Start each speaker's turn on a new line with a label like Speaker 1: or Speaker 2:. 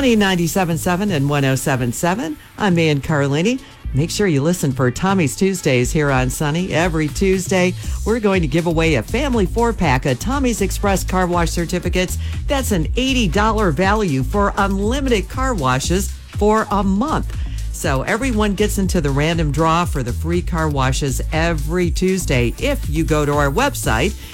Speaker 1: Sunny 97.7 and 107.7. I'm Ann Carlini. Make sure you listen for Tommy's Tuesdays here on Sunny. Every Tuesday, we're going to give away a family 4-pack of Tommy's Express car wash certificates. That's an $80 value for unlimited car washes for a month. So everyone gets into the random draw for the free car washes every Tuesday if you go to our website